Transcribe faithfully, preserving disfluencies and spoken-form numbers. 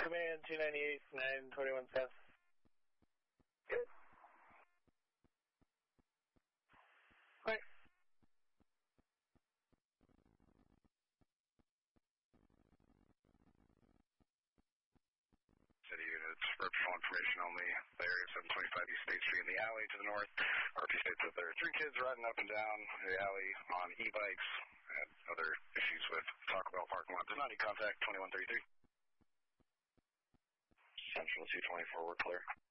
Command two ninety-eight, nine twenty-one south. Good. Right. City units, purposeful information only. The area seven twenty-five East State Street in the alley to the north. R P states that there are three kids riding up and down the alley on e-bikes and other issues with Taco Bell parking lot. Does not need contact, twenty-one thirty-three. Central two twenty-four, we're clear.